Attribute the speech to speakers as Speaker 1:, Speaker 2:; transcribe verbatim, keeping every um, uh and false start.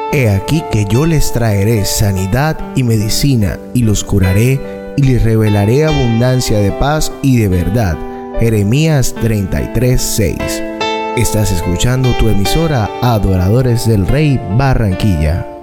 Speaker 1: He aquí que yo les traeré sanidad y medicina, y los curaré, y les revelaré abundancia de paz y de verdad. Jeremías treinta y tres, seis. Estás escuchando tu emisora Adoradores del Rey Barranquilla.